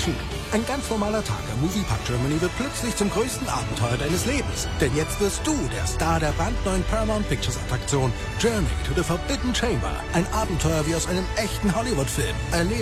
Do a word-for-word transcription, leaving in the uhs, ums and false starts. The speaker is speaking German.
erschienen. Ein ganz normaler Tag am Moviepark Germany wird plötzlich zum größten Abenteuer deines Lebens. Denn jetzt wirst du der Star der brandneuen Paramount Pictures Attraktion Journey to the Forbidden Chamber. Ein Abenteuer wie aus einem echten Hollywood-Film. Erlebe